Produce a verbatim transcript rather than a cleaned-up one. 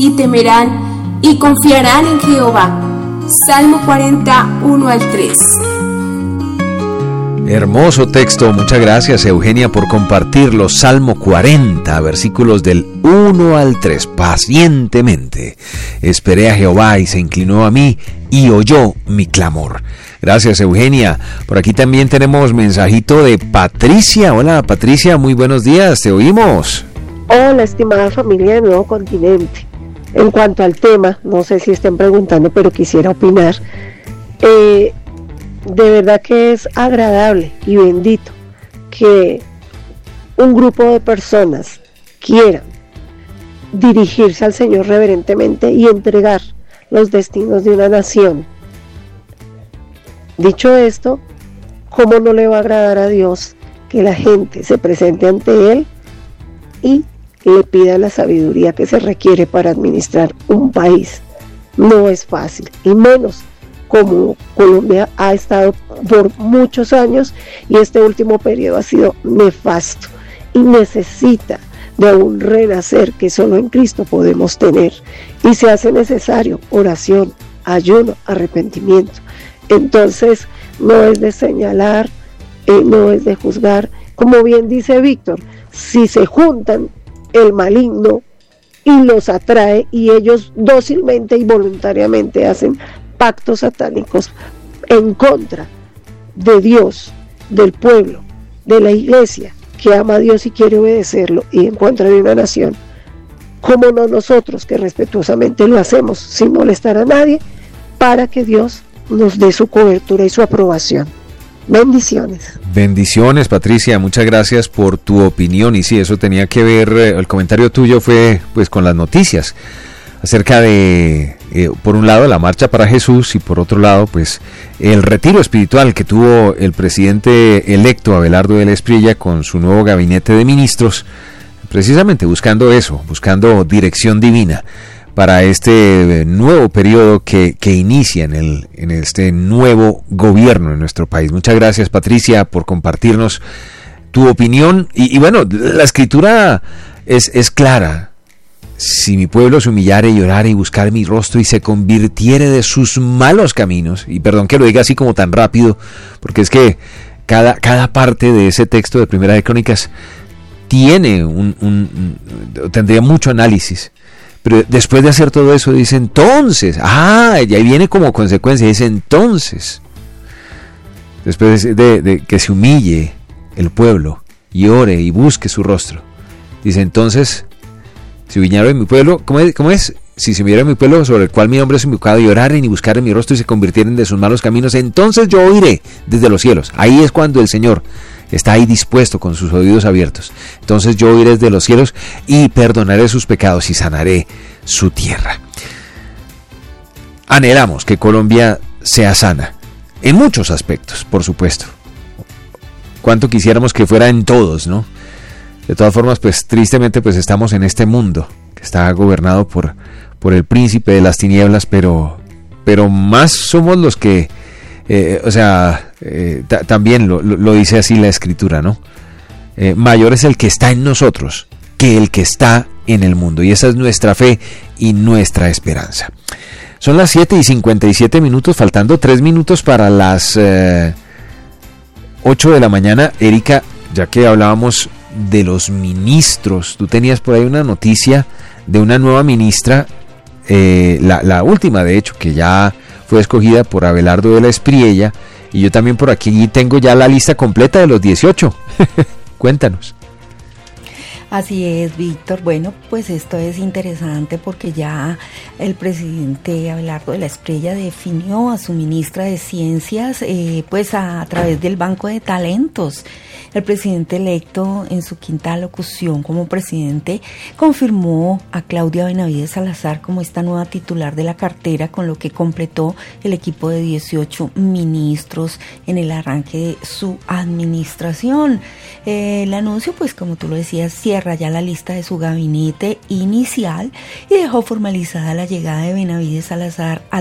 y temerán y confiarán en Jehová. Salmo cuarenta, uno al tres. Hermoso texto, muchas gracias Eugenia por compartirlo. Salmo cuarenta, versículos del uno al tres. Pacientemente esperé a Jehová y se inclinó a mí y oyó mi clamor. Gracias Eugenia. Por aquí también tenemos mensajito de Patricia. Hola Patricia, muy buenos días, te oímos. Hola estimada familia de Nuevo Continente. En cuanto al tema, no sé si estén preguntando, pero quisiera opinar. Eh... De verdad que es agradable y bendito que un grupo de personas quieran dirigirse al Señor reverentemente y entregar los destinos de una nación. Dicho esto, ¿cómo no le va a agradar a Dios que la gente se presente ante Él y le pida la sabiduría que se requiere para administrar un país? No es fácil, y menos como Colombia ha estado por muchos años y este último periodo ha sido nefasto y necesita de un renacer que solo en Cristo podemos tener, y se hace necesario oración, ayuno, arrepentimiento. Entonces no es de señalar, eh, no es de juzgar, como bien dice Víctor, si se juntan el maligno y los atrae y ellos dócilmente y voluntariamente hacen pactos satánicos en contra de Dios, del pueblo, de la iglesia que ama a Dios y quiere obedecerlo, y en contra de una nación, ¿cómo no nosotros que respetuosamente lo hacemos sin molestar a nadie para que Dios nos dé su cobertura y su aprobación? Bendiciones. Bendiciones Patricia, muchas gracias por tu opinión. Y sí, eso tenía que ver, el comentario tuyo fue pues con las noticias acerca de, eh, por un lado, la Marcha para Jesús y por otro lado, pues el retiro espiritual que tuvo el presidente electo Abelardo de la Espriella con su nuevo gabinete de ministros, precisamente buscando eso, buscando dirección divina para este nuevo periodo que, que inicia en, el, en este nuevo gobierno en nuestro país. Muchas gracias Patricia por compartirnos tu opinión. Y, y bueno, la escritura es, es clara. Si mi pueblo se humillare y orare y buscar mi rostro y se convirtiere de sus malos caminos, y perdón que lo diga así como tan rápido, porque es que cada, cada parte de ese texto de Primera de Crónicas tiene un, un, un tendría mucho análisis, pero después de hacer todo eso dice entonces, ah, y ahí viene como consecuencia, dice entonces, después de, de, de que se humille el pueblo y ore y busque su rostro, dice entonces, si viniera en mi pueblo, ¿cómo es? ¿Cómo es? Si se viniera en mi pueblo sobre el cual mi nombre es invocado y oraren y buscaren mi rostro y se convirtieren de sus malos caminos, entonces yo oiré desde los cielos. Ahí es cuando el Señor está ahí dispuesto con sus oídos abiertos. Entonces yo oiré desde los cielos y perdonaré sus pecados y sanaré su tierra. Anhelamos que Colombia sea sana, en muchos aspectos, por supuesto. Cuánto quisiéramos que fuera en todos, ¿no? De todas formas, pues tristemente pues estamos en este mundo que está gobernado por, por el príncipe de las tinieblas, pero, pero más somos los que, eh, o sea, eh, t- también lo, lo, lo dice así la escritura, ¿no? Eh, mayor es el que está en nosotros que el que está en el mundo, y esa es nuestra fe y nuestra esperanza. Son las siete y cincuenta y siete minutos, faltando tres minutos para las eh, ocho de la mañana. Erika, ya que hablábamos de los ministros, tú tenías por ahí una noticia de una nueva ministra, eh, la, la última de hecho, que ya fue escogida por Abelardo de la Espriella, y yo también por aquí tengo ya la lista completa de los dieciocho. Cuéntanos. Así es, Víctor. Bueno, pues esto es interesante porque ya el presidente Abelardo de la Espriella definió a su ministra de Ciencias eh, pues a, a través del Banco de Talentos. El presidente electo, en su quinta locución como presidente, confirmó a Claudia Benavides Salazar como esta nueva titular de la cartera, con lo que completó el equipo de dieciocho ministros en el arranque de su administración. Eh, el anuncio, pues como tú lo decías, cierra ya la lista de su gabinete inicial y dejó formalizada la llegada de Benavides Salazar a